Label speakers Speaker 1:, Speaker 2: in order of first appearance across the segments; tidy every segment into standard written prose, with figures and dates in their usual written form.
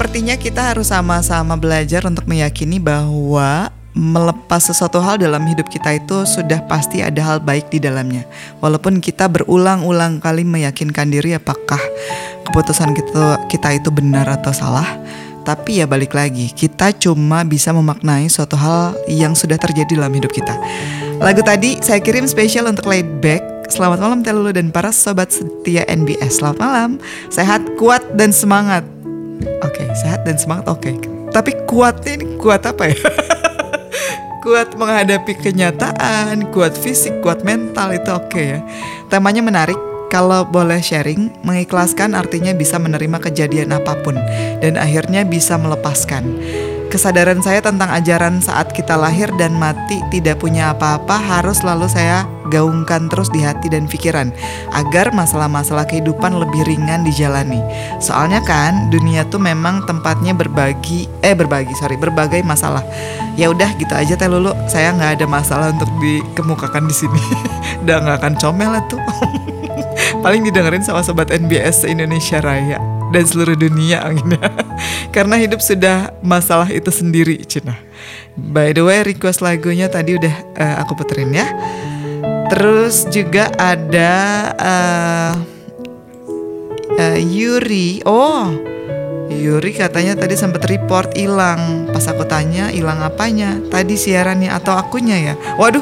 Speaker 1: artinya kita harus sama-sama belajar untuk meyakini bahwa melepas sesuatu hal dalam hidup kita itu sudah pasti ada hal baik di dalamnya. Walaupun kita berulang-ulang kali meyakinkan diri apakah keputusan kita itu benar atau salah, tapi ya balik lagi, kita cuma bisa memaknai suatu hal yang sudah terjadi dalam hidup kita. Lagu tadi saya kirim spesial untuk Laid Back. Selamat malam Teh Lulu dan para sobat setia NBS. Selamat malam, sehat, kuat, dan semangat. Oke, sehat dan semangat oke. Tapi kuatnya ini kuat apa ya? Kuat menghadapi kenyataan, kuat fisik, kuat mental, itu oke ya. Temanya menarik. Kalau boleh sharing, mengikhlaskan artinya bisa menerima kejadian apapun dan akhirnya bisa melepaskan. Kesadaran saya tentang ajaran saat kita lahir dan mati tidak punya apa-apa harus selalu saya gaungkan terus di hati dan pikiran agar masalah-masalah kehidupan lebih ringan dijalani. Soalnya kan dunia tuh memang tempatnya berbagai masalah. Ya udah gitu aja Teh Lulu, saya nggak ada masalah untuk dikemukakan di sini. Udah nggak akan comel lah tuh. Paling didengerin sama sobat NBS se-Indonesia Raya dan seluruh dunia karena hidup sudah masalah itu sendiri, Cina. By the way, request lagunya tadi udah aku puterin ya. Terus juga ada Yuri. Oh, Yuri katanya tadi sempat report hilang. Pas aku tanya hilang apanya? Tadi siarannya atau akunya ya? Waduh.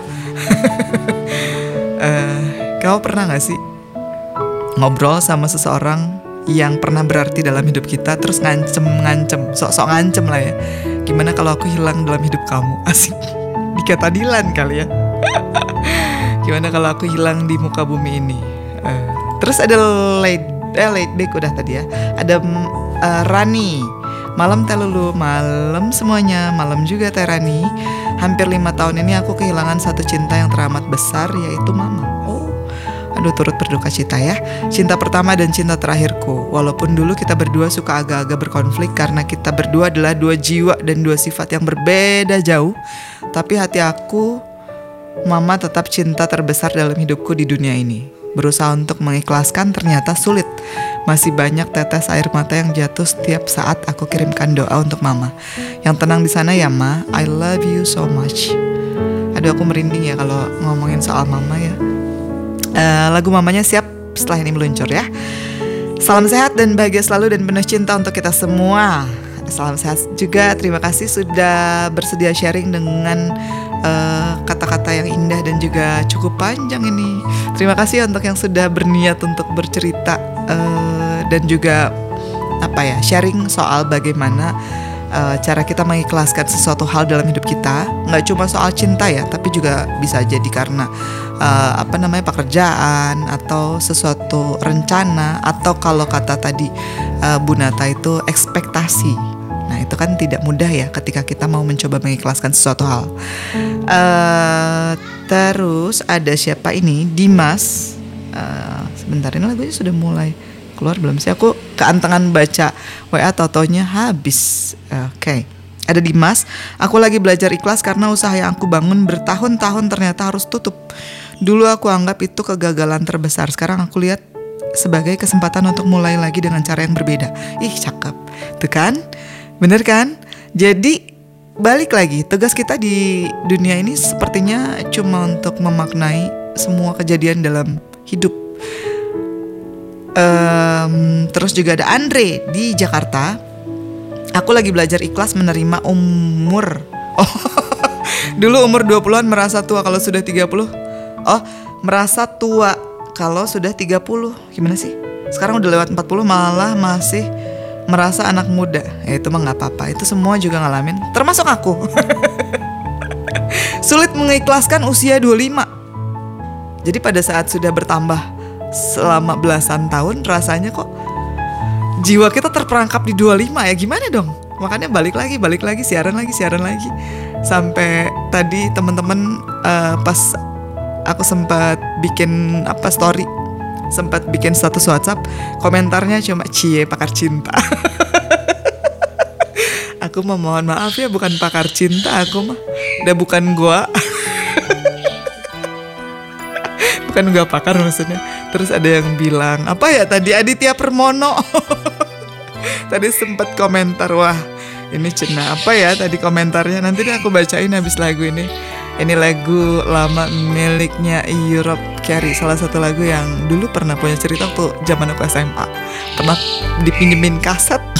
Speaker 1: Kau pernah gak sih ngobrol sama seseorang yang pernah berarti dalam hidup kita, terus ngancem, sok-sok ngancem lah ya. Gimana kalau aku hilang dalam hidup kamu? Asik, dikata Dilan kali ya. Gimana kalau aku hilang di muka bumi ini? Terus ada Laid Back udah tadi ya. Ada Rani. Malam Teh Lulu, malam semuanya. Malam juga Teh Rani. Hampir 5 tahun ini aku kehilangan satu cinta yang teramat besar, yaitu Mama. Aduh, turut berduka cita ya. Cinta pertama dan cinta terakhirku. Walaupun dulu kita berdua suka agak-agak berkonflik karena kita berdua adalah dua jiwa dan dua sifat yang berbeda jauh, tapi hati aku, Mama tetap cinta terbesar dalam hidupku di dunia ini. Berusaha untuk mengikhlaskan ternyata sulit. Masih banyak tetes air mata yang jatuh setiap saat aku kirimkan doa untuk Mama. Yang tenang di sana ya Ma, I love you so much. Aduh, aku merinding ya kalau ngomongin soal Mama ya. Lagu Mamanya siap setelah ini meluncur ya. Salam sehat dan bahagia selalu dan penuh cinta untuk kita semua. Salam sehat juga. Terima kasih sudah bersedia sharing dengan kata-kata yang indah dan juga cukup panjang ini. Terima kasih untuk yang sudah berniat untuk bercerita dan juga sharing soal bagaimana cara kita mengikhlaskan sesuatu hal dalam hidup kita. Nggak cuma soal cinta ya, tapi juga bisa jadi karena pekerjaan atau sesuatu rencana, atau kalau kata tadi Bu Nata itu ekspektasi. Nah itu kan tidak mudah ya ketika kita mau mencoba mengikhlaskan sesuatu hal. Terus ada siapa ini? Dimas. Sebentar, ini lagunya sudah mulai keluar belum sih? Aku keantengan baca WA, totonya habis. Oke. Ada Dimas. Aku lagi belajar ikhlas karena usaha yang aku bangun bertahun-tahun ternyata harus tutup. Dulu aku anggap itu kegagalan terbesar. Sekarang aku lihat sebagai kesempatan untuk mulai lagi dengan cara yang berbeda. Ih, cakep. Tuh kan? Bener kan? Jadi balik lagi, tugas kita di dunia ini sepertinya cuma untuk memaknai semua kejadian dalam hidup. Terus juga ada Andre di Jakarta. Aku lagi belajar ikhlas menerima umur. Dulu umur 20-an merasa tua kalau sudah 30. Merasa tua kalau sudah 30. Gimana sih? Sekarang udah lewat 40 malah masih merasa anak muda. Ya itu mah gak apa-apa. Itu semua juga ngalamin, termasuk aku. Sulit mengikhlaskan usia 25. Jadi pada saat sudah bertambah selama belasan tahun, rasanya kok jiwa kita terperangkap di 25 ya. Gimana dong? Makanya balik lagi, siaran lagi. Sampai tadi teman-teman pas aku sempat bikin story, sempat bikin status WhatsApp, komentarnya cuma cie pakar cinta. Aku mah mohon maaf ya, bukan pakar cinta, aku mah udah bukan gua. Bukan gua pakar maksudnya. Terus ada yang bilang apa ya tadi, Aditya Permono. Tadi sempat komentar, wah ini Cina apa ya tadi komentarnya. Nanti deh aku bacain habis lagu ini. Ini lagu lama miliknya Europe Carry, salah satu lagu yang dulu pernah punya cerita waktu zaman aku SMA. Pernah dipinjemin kaset